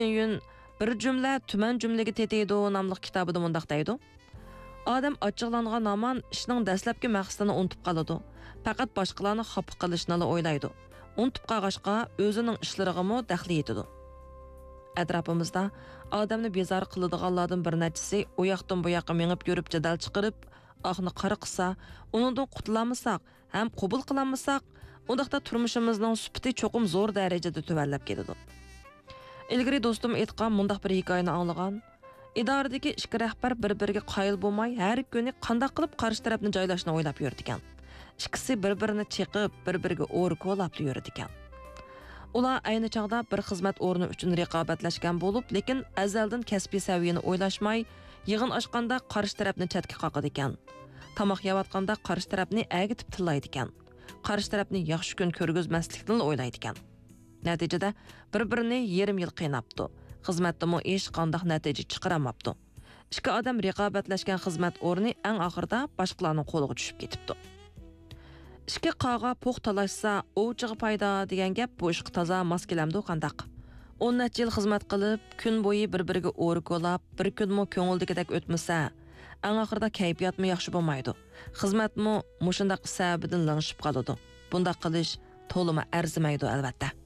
Yun bir cümle tümen cümlegi teteydi namlıq kitabıda mundaq deydi. Adam açıqlanğan aman işning dastlabki maqsadini unutib qoladi. Faqat boshqalarni xafa qilishni o'ylaydi. Unutib qolg'achqa o'zining ishlariga daxli yetadi. Atrofimizda odamni bezor qiladiganlardan bir nechasi u yoqdan bu yoqqa mengib yurib jadal chiqarib, oxni qara qilsa, uningdan qutulamasak, ham qabul qilamasak, undaqda turmushimizning sifati cho'qim zo'r darajada tuvanlab ketadi. Ilgari do'stim aytgan mundaq bir hikoyani anglagan. İdaradagi ikki rahbar bir-biriga qoyil bo'lmay, har kuni qanday qilib qarshi tarafni joylashni o'ylab yurdi ekan. Ikkisi bir-birini chiqib, bir-biriga o'ri ko'lab yurdi ekan. Ular ayni chog'da bir xizmat o'rni uchun raqobatlashgan bo'lib, lekin azaldan kasbiy saviyani o'ylashmay, yig'in ochganda qarshi tarafni chatga qoqadi ekan. Tomoq yeyotganda qarshi tarafni agitib tillaydi ekan. Qarshi tarafni yaxshi kun ko'rgizmaslikni o'ylaydi ekan. Natijada bir-birini yarim yil qiynabdi. Xizmatdami ish qanday natija chiqaramabdi. Ikki odam raqobatlashgan xizmat o'rni eng oxirida boshqalarning qo'liga tushib ketibdi. Ikki qog'a po'q talashsa, ovchiga foyda degan gap bu ishga toza mos kelamdi qandaq. 10 necha yil xizmat qilib, kun bo'yi bir-biriga o'ri ko'lab, bir kunmi ko'ngildagidek o'tmasa, eng oxirida kayfiyatmi yaxshi bo'lmaydi. Xizmatmi mushundaq sababidan langishib qoladi. Bundaq qilish to'limi arzimaydi albatta.